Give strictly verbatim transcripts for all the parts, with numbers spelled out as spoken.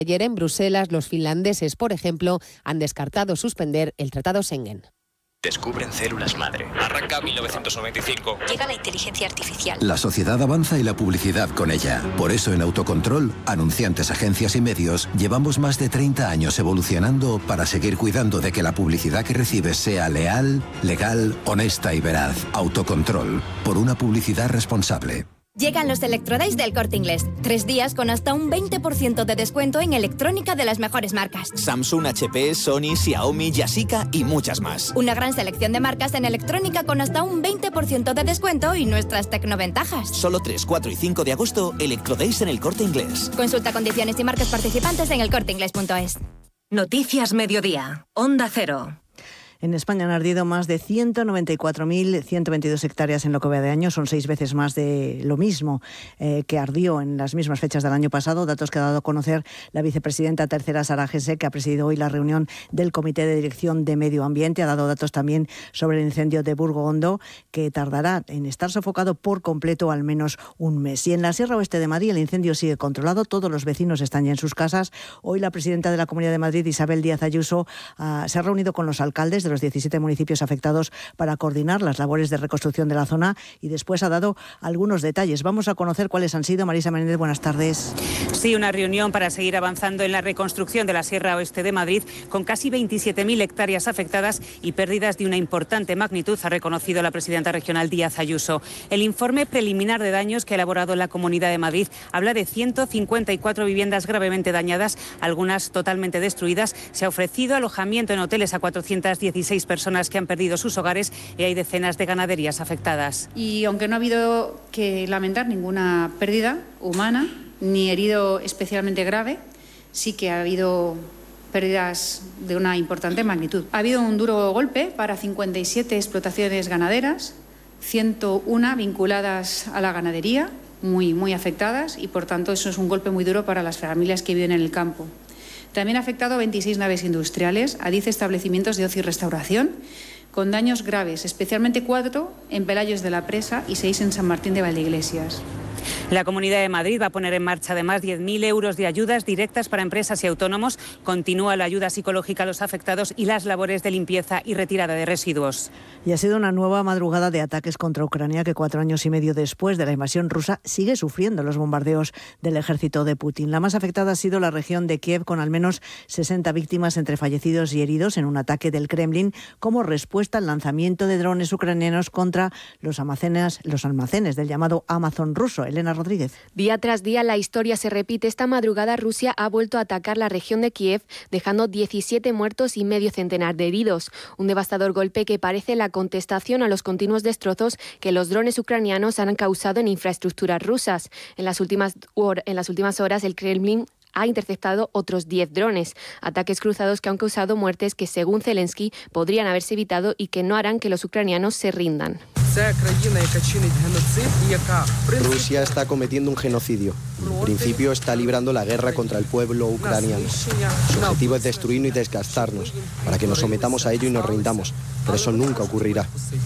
Ayer en Bruselas, los finlandeses, por ejemplo, han descartado suspender el Tratado Schengen. Descubren células madre. Arranca mil novecientos noventa y cinco. Llega la inteligencia artificial. La sociedad avanza y la publicidad con ella. Por eso en Autocontrol, anunciantes, agencias y medios, llevamos más de treinta años evolucionando para seguir cuidando de que la publicidad que recibes sea leal, legal, honesta y veraz. Autocontrol, por una publicidad responsable. Llegan los Electrodays del Corte Inglés. Tres días con hasta un veinte por ciento de descuento en electrónica de las mejores marcas. Samsung, H P, Sony, Xiaomi, Yashica y muchas más. Una gran selección de marcas en electrónica con hasta un veinte por ciento de descuento y nuestras tecnoventajas. Solo tres, cuatro y cinco de agosto, Electrodays en el Corte Inglés. Consulta condiciones y marcas participantes en el corte inglés punto es. Noticias Mediodía. Onda Cero. En España han ardido más de ciento noventa y cuatro mil ciento veintidós hectáreas en lo que va de año. Son seis veces más de lo mismo eh, que ardió en las mismas fechas del año pasado. Datos que ha dado a conocer la vicepresidenta tercera, Sara Gese, que ha presidido hoy la reunión del Comité de Dirección de Medio Ambiente. Ha dado datos también sobre el incendio de Burgo Hondo, que tardará en estar sofocado por completo al menos un mes. Y en la Sierra Oeste de Madrid el incendio sigue controlado. Todos los vecinos están ya en sus casas. Hoy la presidenta de la Comunidad de Madrid, Isabel Díaz Ayuso, uh, se ha reunido con los alcaldes de los diecisiete municipios afectados para coordinar las labores de reconstrucción de la zona y después ha dado algunos detalles. Vamos a conocer cuáles han sido. Marisa Menéndez, buenas tardes. Sí, una reunión para seguir avanzando en la reconstrucción de la Sierra Oeste de Madrid con casi veintisiete mil hectáreas afectadas y pérdidas de una importante magnitud, ha reconocido la presidenta regional Díaz Ayuso. El informe preliminar de daños que ha elaborado la Comunidad de Madrid habla de ciento cincuenta y cuatro viviendas gravemente dañadas, algunas totalmente destruidas. Se ha ofrecido alojamiento en hoteles a cuatrocientas dieciséis personas que han perdido sus hogares y hay decenas de ganaderías afectadas. Y aunque no ha habido que lamentar ninguna pérdida humana ni herido especialmente grave, sí que ha habido pérdidas de una importante magnitud. Ha habido un duro golpe para cincuenta y siete explotaciones ganaderas, ciento uno vinculadas a la ganadería, muy, muy afectadas, y por tanto eso es un golpe muy duro para las familias que viven en el campo. También ha afectado a veintiséis naves industriales, a diez establecimientos de ocio y restauración, con daños graves, especialmente cuatro en Pelayos de la Presa y seis en San Martín de Valdeiglesias. La Comunidad de Madrid va a poner en marcha además diez mil euros de ayudas directas para empresas y autónomos. Continúa la ayuda psicológica a los afectados y las labores de limpieza y retirada de residuos. Y ha sido una nueva madrugada de ataques contra Ucrania que cuatro años y medio después de la invasión rusa sigue sufriendo los bombardeos del ejército de Putin. La más afectada ha sido la región de Kiev, con al menos sesenta víctimas entre fallecidos y heridos en un ataque del Kremlin como respuesta al lanzamiento de drones ucranianos contra los almacenes, los almacenes del llamado Amazon ruso. Elena Rodríguez. Día tras día la historia se repite. Esta madrugada Rusia ha vuelto a atacar la región de Kiev, dejando diecisiete muertos y medio centenar de heridos. Un devastador golpe que parece la contestación a los continuos destrozos que los drones ucranianos han causado en infraestructuras rusas. En las últimas, hor- en las últimas horas el Kremlin ha interceptado otros diez drones, ataques cruzados que han causado muertes que, según Zelensky, podrían haberse evitado y que no harán que los ucranianos se rindan. Rusia está cometiendo un genocidio. En principio está librando la guerra contra el pueblo ucraniano. Su objetivo es destruirnos y desgastarnos, para que nos sometamos a ello y nos rindamos. Pero eso nunca ocurrirá.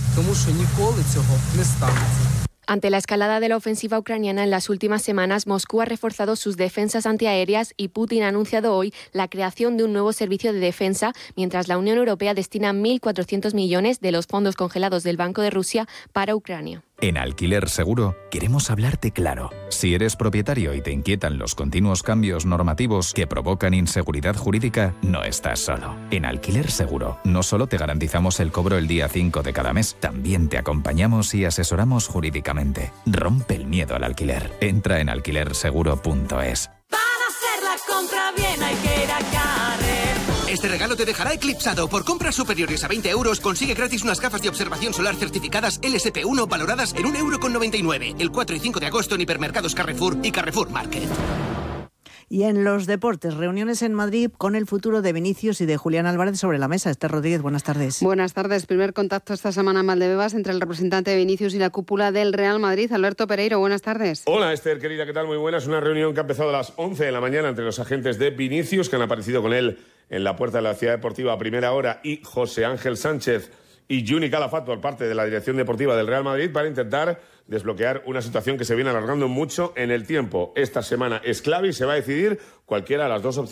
Ante la escalada de la ofensiva ucraniana en las últimas semanas, Moscú ha reforzado sus defensas antiaéreas y Putin ha anunciado hoy la creación de un nuevo servicio de defensa, mientras la Unión Europea destina mil cuatrocientos millones de los fondos congelados del Banco de Rusia para Ucrania. En Alquiler Seguro queremos hablarte claro. Si eres propietario y te inquietan los continuos cambios normativos que provocan inseguridad jurídica, no estás solo. En Alquiler Seguro no solo te garantizamos el cobro el día cinco de cada mes, también te acompañamos y asesoramos jurídicamente. Rompe el miedo al alquiler. Entra en alquiler seguro punto es. Para hacer la compra bien hay que ir a Carrer. Este regalo te dejará eclipsado. Por compras superiores a veinte euros, consigue gratis unas gafas de observación solar certificadas L S P uno valoradas en un euro con noventa y nueve. El cuatro y cinco de agosto en hipermercados Carrefour y Carrefour Market. Y en los deportes, reuniones en Madrid con el futuro de Vinicius y de Julián Álvarez sobre la mesa. Esther Rodríguez, buenas tardes. Buenas tardes. Primer contacto esta semana en Valdebebas entre el representante de Vinicius y la cúpula del Real Madrid, Alberto Pereiro. Buenas tardes. Hola Esther, querida, ¿qué tal? Muy buenas. Una reunión que ha empezado a las once de la mañana entre los agentes de Vinicius, que han aparecido con él en la puerta de la Ciudad Deportiva a primera hora, y José Ángel Sánchez y Juni Calafat por parte de la dirección deportiva del Real Madrid para intentar desbloquear una situación que se viene alargando mucho en el tiempo. Esta semana es clave y se va a decidir cualquiera de las dos opciones.